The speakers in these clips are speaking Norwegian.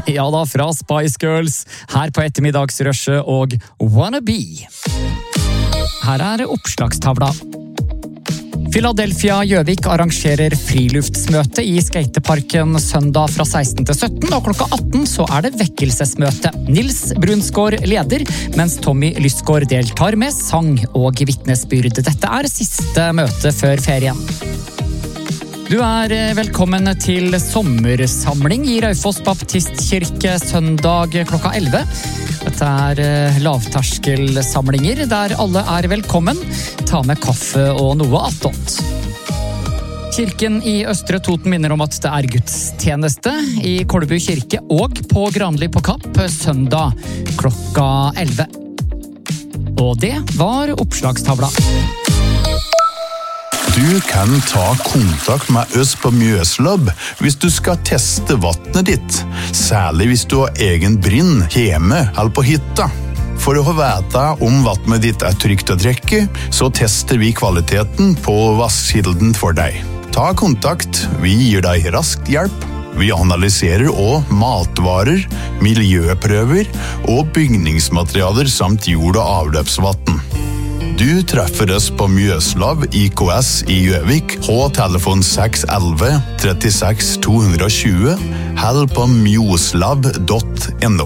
Ja da, fra Spice Girls, her på ettermiddagsrushet og Wannabe. Her oppslagstavla. Philadelphia Gjøvik arrangerer friluftsmøte i skateparken søndag fra 16 til 17, og klokka 18 så det vekkelsesmøte. Nils Brunsgaard leder, mens Tommy Lysgaard deltar med sang og vitnesbyrd. Dette siste møte før ferien. Du velkommen til sommersamling i Raufoss Baptistkirke søndag klokka 11. Dette lavterskelsamlinger der alle velkommen. Ta med kaffe og noe attåt. Kirken i Østre Toten minner om at det gudstjeneste i Kolbu kirke og på Granli på Kapp søndag klokka 11. Og det var oppslagstavla. Du kan ta kontakt med oss på Mjøslab hvis du skal teste vattnet ditt, særlig hvis du har egen brinn hjemme eller på hytta. For å vite om vattnet ditt trygt å drikke, så tester vi kvaliteten på vasskilden for deg. Ta kontakt, vi gir deg rask hjelp. Vi analyserer også matvarer, miljøprøver og bygningsmaterialer samt jord- og avløpsvatten. Du treffer oss på Mjøslav IKS i Gjøvik på telefon 611 36 220 eller på mjoslav.no.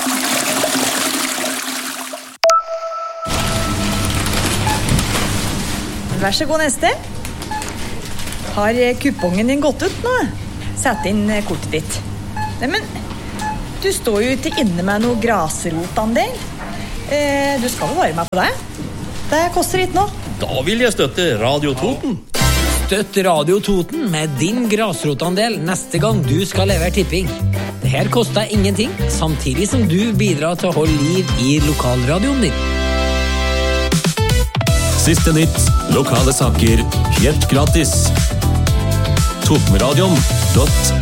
Vær så god, neste. Har kupongen din gått ut nå? Sett inn kortet ditt. Nei, men du står jo ikke inne med noe grasrotandel. Du skal jo være med på det. Det koster litt nå. Da vil jeg støtte Radio Toten. Støtt Radio Toten med din grasrotandel neste gang du skal levere tipping. Det her koster ingenting, samtidig som du bidrar til å holde liv i lokalradioen din. Siste nytt, lokale saker, helt gratis. Totenradion.no